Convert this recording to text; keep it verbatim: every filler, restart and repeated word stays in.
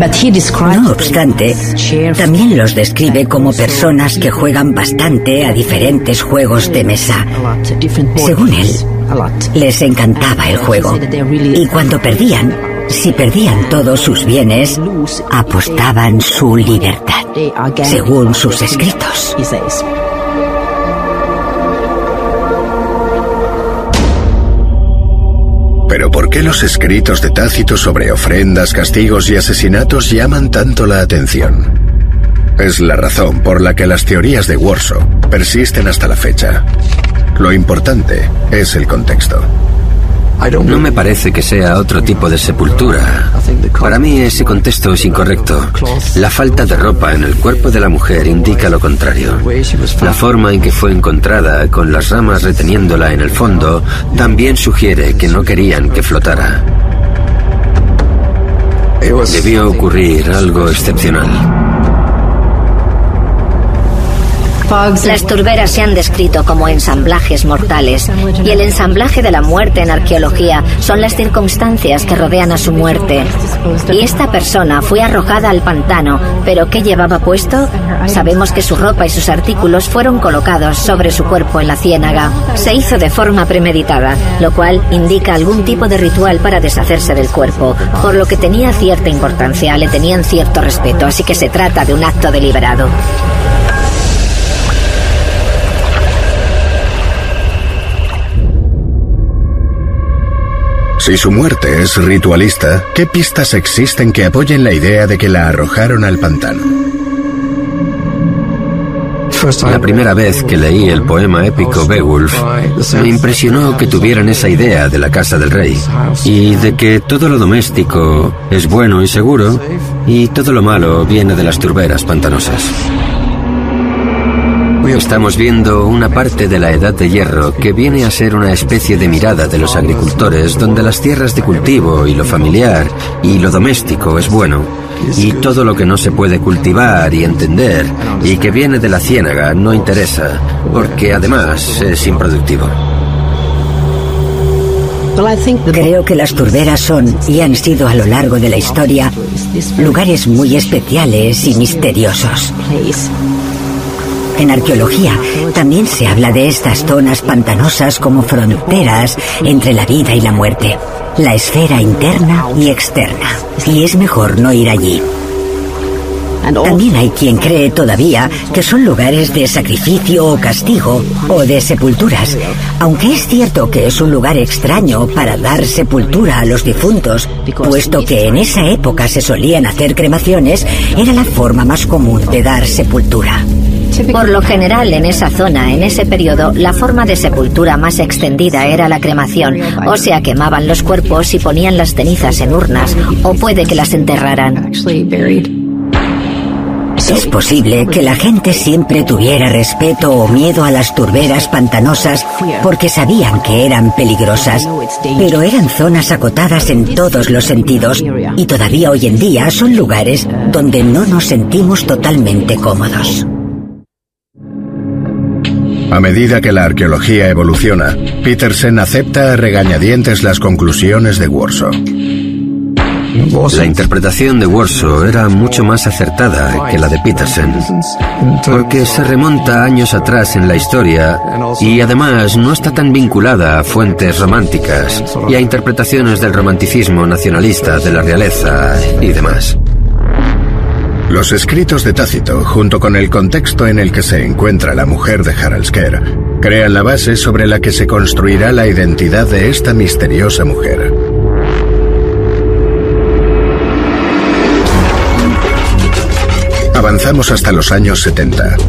No obstante, también los describe como personas que juegan bastante a diferentes juegos de mesa. Según él, les encantaba el juego, y cuando perdían, si perdían todos sus bienes, apostaban su libertad, según sus escritos. Pero ¿por qué los escritos de Tácito sobre ofrendas, castigos y asesinatos llaman tanto la atención? Es la razón por la que las teorías de Warsaw persisten hasta la fecha. Lo importante es el contexto. No me parece que sea otro tipo de sepultura. Para mí ese contexto es incorrecto. La falta de ropa en el cuerpo de la mujer indica lo contrario. La forma en que fue encontrada, con las ramas reteniéndola en el fondo, también sugiere que no querían que flotara. Debió ocurrir algo excepcional. Las turberas se han descrito como ensamblajes mortales, y el ensamblaje de la muerte en arqueología son las circunstancias que rodean a su muerte. Y esta persona fue arrojada al pantano, pero ¿qué llevaba puesto? Sabemos que su ropa y sus artículos fueron colocados sobre su cuerpo en la ciénaga. Se hizo de forma premeditada, lo cual indica algún tipo de ritual para deshacerse del cuerpo, por lo que tenía cierta importancia, le tenían cierto respeto, así que se trata de un acto deliberado. Si su muerte es ritualista, ¿qué pistas existen que apoyen la idea de que la arrojaron al pantano? La primera vez que leí el poema épico Beowulf, me impresionó que tuvieran esa idea de la casa del rey y de que todo lo doméstico es bueno y seguro y todo lo malo viene de las turberas pantanosas. Estamos viendo una parte de la Edad de Hierro que viene a ser una especie de mirada de los agricultores, donde las tierras de cultivo y lo familiar y lo doméstico es bueno, y todo lo que no se puede cultivar y entender y que viene de la ciénaga no interesa, porque además es improductivo. Creo que las turberas son, y han sido a lo largo de la historia, lugares muy especiales y misteriosos. En arqueología también se habla de estas zonas pantanosas como fronteras entre la vida y la muerte, la esfera interna y externa, y es mejor no ir allí. También hay quien cree todavía que son lugares de sacrificio o castigo o de sepulturas, aunque es cierto que es un lugar extraño para dar sepultura a los difuntos, puesto que en esa época se solían hacer cremaciones, era la forma más común de dar sepultura. Por lo general, en esa zona, en ese periodo, la forma de sepultura más extendida era la cremación, o sea, quemaban los cuerpos y ponían las cenizas en urnas, o puede que las enterraran. Es posible que la gente siempre tuviera respeto o miedo a las turberas pantanosas porque sabían que eran peligrosas, pero eran zonas acotadas en todos los sentidos y todavía hoy en día son lugares donde no nos sentimos totalmente cómodos. A medida que la arqueología evoluciona, Petersen acepta a regañadientes las conclusiones de Warsaw. La interpretación de Warsaw era mucho más acertada que la de Petersen, porque se remonta años atrás en la historia y además no está tan vinculada a fuentes románticas y a interpretaciones del romanticismo nacionalista de la realeza y demás. Los escritos de Tácito, junto con el contexto en el que se encuentra la mujer de Haraldskær, crean la base sobre la que se construirá la identidad de esta misteriosa mujer. Avanzamos hasta los años setenta.